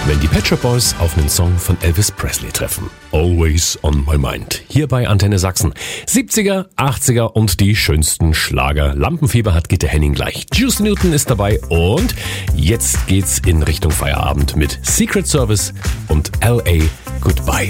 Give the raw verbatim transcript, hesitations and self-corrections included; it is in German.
wenn die Pet Shop Boys auf einen Song von Elvis Presley treffen. Always on my mind. Hier bei Antenne Sachsen. siebziger, achtziger und die schönsten Schlager. Lampenfieber hat Gitte Henning gleich. Juice Newton ist dabei und jetzt geht's in Richtung Feierabend mit Secret Service und L A Goodbye.